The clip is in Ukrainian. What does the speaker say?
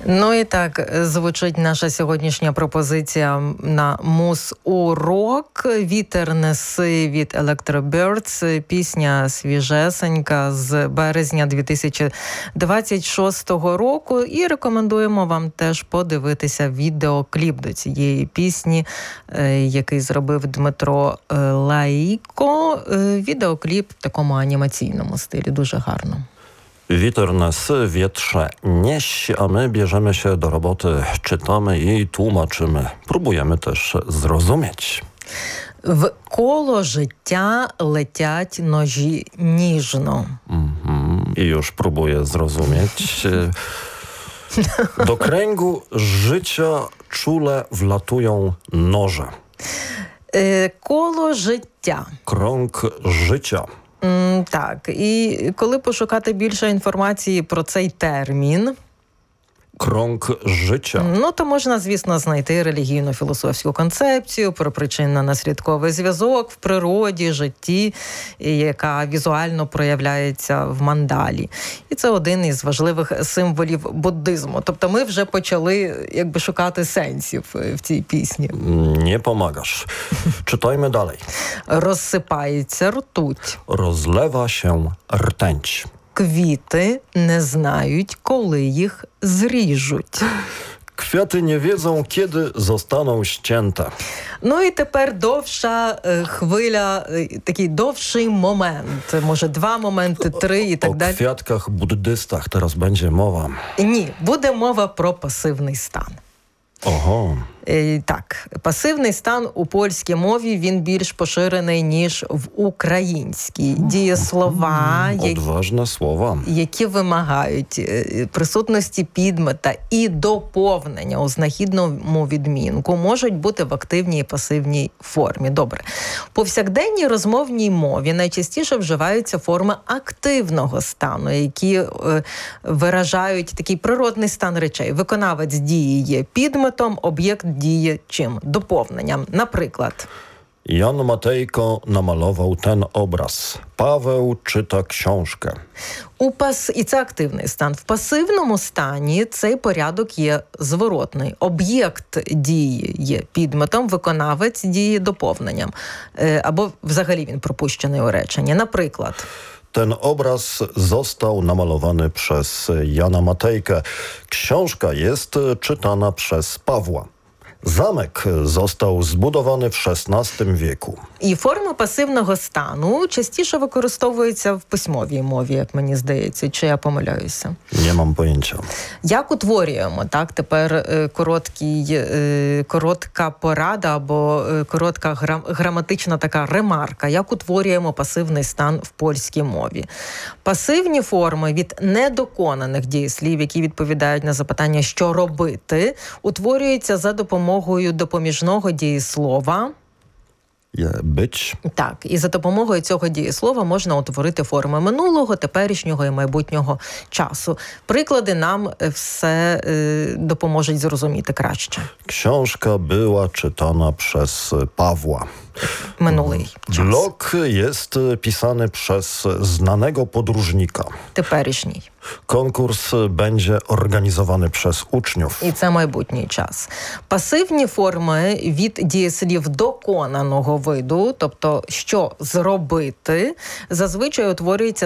Ну і так звучить наша сьогоднішня пропозиція на муз-урок. «Вітер неси» від Electro-Birds. Пісня свіжесенька з березня 2026 року. І рекомендуємо вам теж подивитися відеокліп до цієї пісні, який зробив Дмитро Лаїко. Відеокліп в такому анімаційному стилі. Дуже гарно. Witer nas wietrze nieś, a my bierzemy się do roboty, czytamy i tłumaczymy. Próbujemy też zrozumieć. В коло життя летять ножі ніжно. I już próbuję zrozumieć. Do kręgu życia czule wlatują noże. Коло життя. Krąg życia. Так, і коли пошукати більше інформації про цей термін, Krąg życia. то можна, звісно, знайти релігійно-філософську концепцію про причинно-наслідковий зв'язок в природі, житті, яка візуально проявляється в мандалі. І це один із важливих символів буддизму. Тобто ми вже почали шукати сенсів в цій пісні. Nie pomagasz. Czytajmy dalej. Розсипається ртуть. Rozlewa się rtęć. Квіти не знають, коли їх зріжуть. Kwiaty nie wiedzą, kiedy zostaną ścięte. Ну і тепер довша хвиля, такий довший момент. Може, 2 моменти, 3 і так далі. O kwiatkach buddystach teraz będzie mowa. Ні, буде мова про пасивний стан. Oho. Так, пасивний стан у польській мові, він більш поширений, ніж в українській. Дієслова, Odważne słowa. які вимагають присутності підмета і доповнення у знахідному відмінку, можуть бути в активній і пасивній формі. Добре. В повсякденній розмовній мові найчастіше вживаються форми активного стану, які виражають такий природний стан речей. Виконавець дії є підметом, об'єкт діє чим? Доповненням. Наприклад, Jan Matejko namalował ten obraz. Paweł czyta książkę. І це активний стан. В пасивному стані цей порядок є зворотний. Об'єкт дії є підметом, виконавець діє доповненням. Або взагалі він пропущений у реченні. Наприклад, Ten obraz został namalowany przez Jana Matejkę. Książka jest czytana przez Pawła. Zamek został zbudowany w XVI wieku. І форма пасивного стану частіше використовується в письмовій мові, як мені здається, чи я помиляюся? Nie mam pojęcia. Як утворюємо, так, тепер коротка порада або коротка граматична така ремарка, як утворюємо пасивний стан в польській мові. Пасивні форми від недоконаних дієслів, які відповідають на запитання «що робити», утворюються за допомогою допоміжного дієслова. Być. Так, і за допомогою цього дієслова можна утворити форми минулого, теперішнього і майбутнього часу. Приклади нам все допоможуть зрозуміти краще. Książka była czytana przez Pawła. Минулий час. Blog jest pisany przez znanego podróżnika. Теперішній. Konkurs będzie organizowany przez uczniów. І це майбутній час. Пасивні форми від дієслів доконаного виду, тобто «що зробити», зазвичай утворюються